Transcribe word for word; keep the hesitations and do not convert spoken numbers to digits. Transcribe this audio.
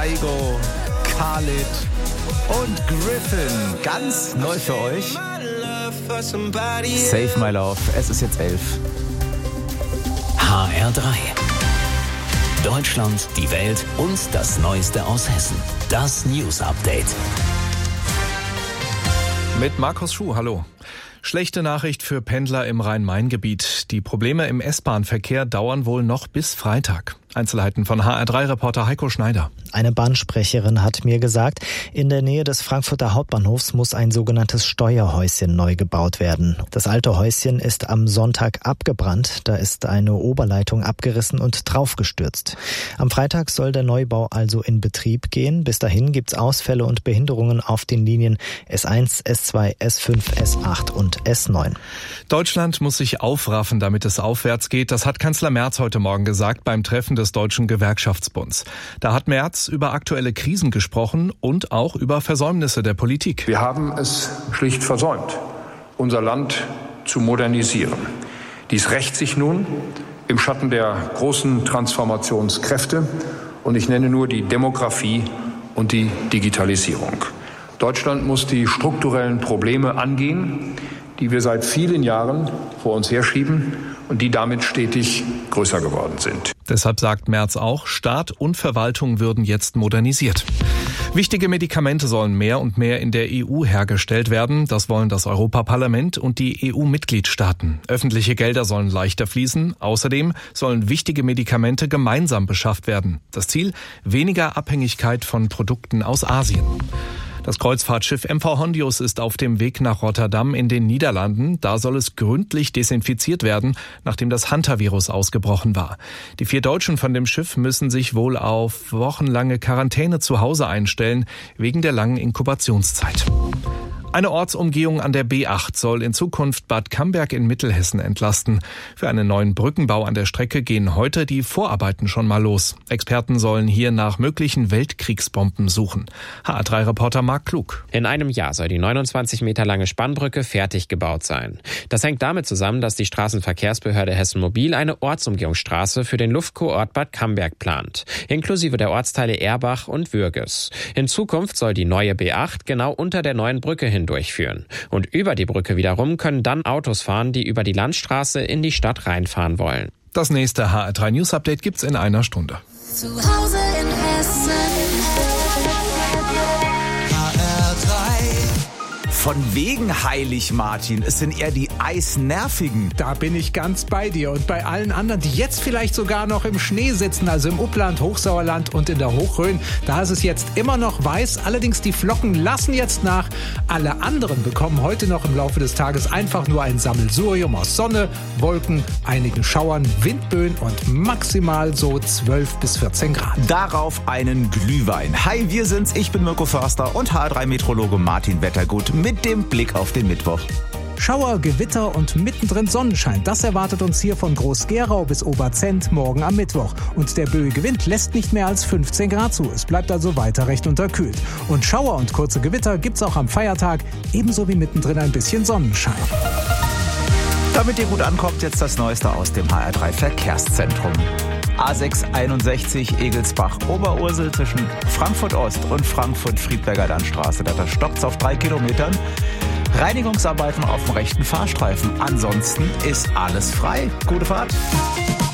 Kaigo, Khalid und Griffin. Ganz neu für euch. Save My Love. Es ist jetzt elf. H R drei. Deutschland, die Welt und das Neueste aus Hessen. Das News Update. Mit Markus Schuh, hallo. Schlechte Nachricht für Pendler im Rhein-Main-Gebiet. Die Probleme im S-Bahn-Verkehr dauern wohl noch bis Freitag. Einzelheiten von H R drei Reporter Heiko Schneider. Eine Bahnsprecherin hat mir gesagt, in der Nähe des Frankfurter Hauptbahnhofs muss ein sogenanntes Steuerhäuschen neu gebaut werden. Das alte Häuschen ist am Sonntag abgebrannt. Da ist eine Oberleitung abgerissen und draufgestürzt. Am Freitag soll der Neubau also in Betrieb gehen. Bis dahin gibt's Ausfälle und Behinderungen auf den Linien S eins, S zwei, S fünf, S acht und S neun. Deutschland muss sich aufraffen, damit es aufwärts geht. Das hat Kanzler Merz heute Morgen gesagt beim Treffen des Deutschen Gewerkschaftsbunds. Da hat Merz über aktuelle Krisen gesprochen und auch über Versäumnisse der Politik. Wir haben es schlicht versäumt, unser Land zu modernisieren. Dies rächt sich nun im Schatten der großen Transformationskräfte und ich nenne nur die Demografie und die Digitalisierung. Deutschland muss die strukturellen Probleme angehen, die wir seit vielen Jahren vor uns herschieben und die damit stetig größer geworden sind. Deshalb sagt Merz auch, Staat und Verwaltung würden jetzt modernisiert. Wichtige Medikamente sollen mehr und mehr in der E U hergestellt werden. Das wollen das Europaparlament und die E U-Mitgliedstaaten. Öffentliche Gelder sollen leichter fließen. Außerdem sollen wichtige Medikamente gemeinsam beschafft werden. Das Ziel? Weniger Abhängigkeit von Produkten aus Asien. Das Kreuzfahrtschiff M V Hondius ist auf dem Weg nach Rotterdam in den Niederlanden. Da soll es gründlich desinfiziert werden, nachdem das Hantavirus ausgebrochen war. Die vier Deutschen von dem Schiff müssen sich wohl auf wochenlange Quarantäne zu Hause einstellen, wegen der langen Inkubationszeit. Eine Ortsumgehung an der B acht soll in Zukunft Bad Camberg in Mittelhessen entlasten. Für einen neuen Brückenbau an der Strecke gehen heute die Vorarbeiten schon mal los. Experten sollen hier nach möglichen Weltkriegsbomben suchen. H R drei Reporter Marc Klug. In einem Jahr soll die neunundzwanzig Meter lange Spannbrücke fertig gebaut sein. Das hängt damit zusammen, dass die Straßenverkehrsbehörde Hessen Mobil eine Ortsumgehungsstraße für den Luftkurort Bad Camberg plant, inklusive der Ortsteile Erbach und Würges. In Zukunft soll die neue B acht genau unter der neuen Brücke hin durchführen. Und über die Brücke wiederum können dann Autos fahren, die über die Landstraße in die Stadt reinfahren wollen. Das nächste H R drei News Update gibt's in einer Stunde. Zu Hause in Hessen. H R drei. Von wegen heilig, Martin. Es sind eher die Eisnervigen. Da bin ich ganz bei dir. Und bei allen anderen, die jetzt vielleicht sogar noch im Schnee sitzen, also im Upland, Hochsauerland und in der Hochrhön, da ist es jetzt immer noch weiß. Allerdings die Flocken lassen jetzt nach. Alle anderen bekommen heute noch im Laufe des Tages einfach nur ein Sammelsurium aus Sonne, Wolken, einigen Schauern, Windböen und maximal so zwölf bis vierzehn Grad. Darauf einen Glühwein. Hi, wir sind's. Ich bin Mirko Förster und H R drei Meteorologe Martin Wettergut mit dem Blick auf den Mittwoch. Schauer, Gewitter und mittendrin Sonnenschein. Das erwartet uns hier von Groß-Gerau bis Oberzent morgen am Mittwoch. Und der böige Wind lässt nicht mehr als fünfzehn Grad zu. Es bleibt also weiter recht unterkühlt. Und Schauer und kurze Gewitter gibt's auch am Feiertag, ebenso wie mittendrin ein bisschen Sonnenschein. Damit ihr gut ankommt, jetzt das Neueste aus dem H R drei Verkehrszentrum. A sechs einundsechzig Egelsbach-Oberursel zwischen Frankfurt Ost und Frankfurt-Friedberger Landstraße. Da stoppt's auf drei Kilometern. Reinigungsarbeiten auf dem rechten Fahrstreifen. Ansonsten ist alles frei. Gute Fahrt.